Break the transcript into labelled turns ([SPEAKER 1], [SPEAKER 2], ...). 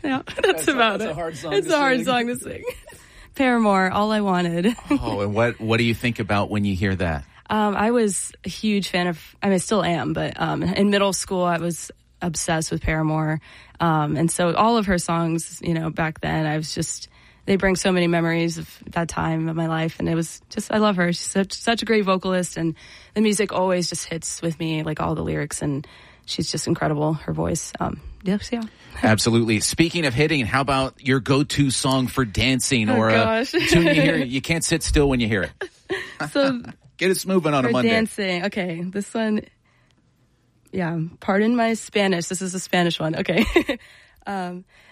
[SPEAKER 1] Yeah, that's about it.
[SPEAKER 2] A hard song
[SPEAKER 1] it's
[SPEAKER 2] to
[SPEAKER 1] a hard
[SPEAKER 2] sing.
[SPEAKER 1] song to sing. Paramore, All I Wanted.
[SPEAKER 3] Oh, and what do you think about when you hear that?
[SPEAKER 1] I was a huge fan of, I mean, I still am, but in middle school, I was obsessed with Paramore. And so all of her songs, back then, they bring so many memories of that time of my life. And it was just, I love her. She's such a great vocalist, and the music always just hits with me, like all the lyrics, and she's just incredible, her voice. Yes, yeah.
[SPEAKER 3] Absolutely. Speaking of hitting, how about your go-to song for dancing or a
[SPEAKER 1] gosh.
[SPEAKER 3] tune you hear? You can't sit still when you hear it.
[SPEAKER 1] So
[SPEAKER 3] Get us moving on a
[SPEAKER 1] for
[SPEAKER 3] Monday.
[SPEAKER 1] dancing, okay, this one, yeah, pardon my Spanish. This is a Spanish one. Okay.